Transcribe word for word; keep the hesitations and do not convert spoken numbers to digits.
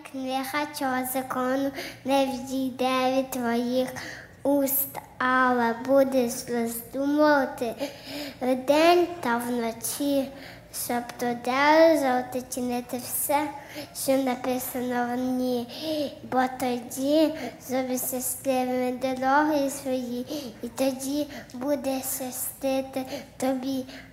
книга цього закону не відійде від твоїх уст, але будеш роздумувати вдень та вночі, щоб додержувати, чинити все, що написано в ній, бо тоді зробиш щасливими дороги свої, і тоді буде щастити тобі.